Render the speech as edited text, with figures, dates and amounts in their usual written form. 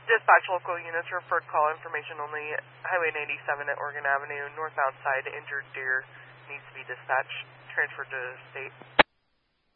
Dispatch local units, referred call information only. Highway 97 at Oregon Avenue, northbound side, injured deer needs to be dispatched, transferred to state.